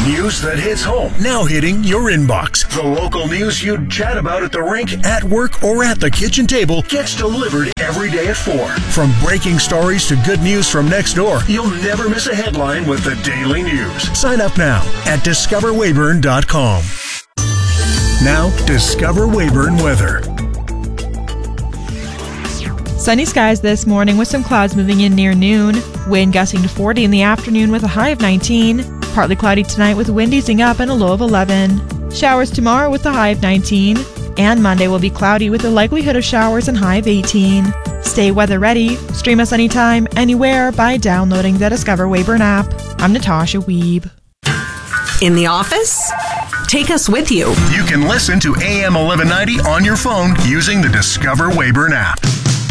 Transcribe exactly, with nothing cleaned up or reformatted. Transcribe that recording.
News that hits home, now hitting your inbox. The local news you'd chat about at the rink, at work, or at the kitchen table gets delivered every day at four. From breaking stories to good news from next door, you'll never miss a headline with the Daily News. Sign up now at discover weyburn dot com. Now, Discover Weyburn weather. Sunny skies this morning with some clouds moving in near noon. Wind gusting to forty in the afternoon with a high of nineteen. Partly cloudy tonight with wind easing up and a low of eleven. Showers tomorrow with a high of nineteen. And Monday will be cloudy with a likelihood of showers and high of eighteen. Stay weather ready. Stream us anytime, anywhere by downloading the Discover Weyburn app. I'm Natasha Wiebe. In the office? Take us with you. You can listen to A M eleven ninety on your phone using the Discover Weyburn app.